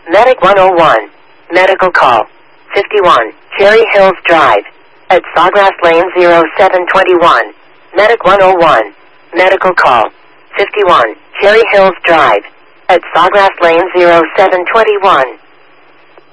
Medic 101. Medical call. 51. Cherry Hills Drive. At Sawgrass Lane 0721. Medic 101. Medical call. 51. Cherry Hills Drive. At Sawgrass Lane 0721.